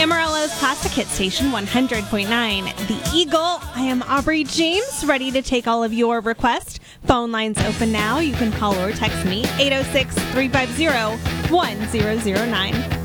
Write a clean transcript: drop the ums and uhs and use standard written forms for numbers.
Amarillo's Classic Hit Station 100.9. The Eagle. I am Aubrey James, ready to take all of your requests. Phone lines open now. You can call or text me, 806-350-1009.